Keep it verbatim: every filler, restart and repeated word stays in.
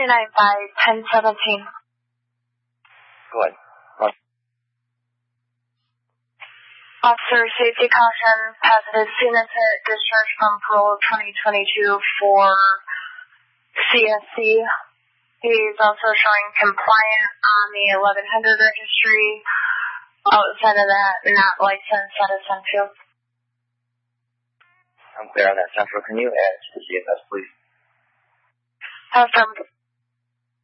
two nine five, ten seventeen. Go ahead. Go ahead. Officer, safety caution, positive signature, discharge from parole twenty twenty-two for C S C. He's also showing compliant on the eleven hundred registry. Outside of that, not licensed out of Sunfield. I'm clear on that, Central. Can you add to the C F S, please? Affirmative.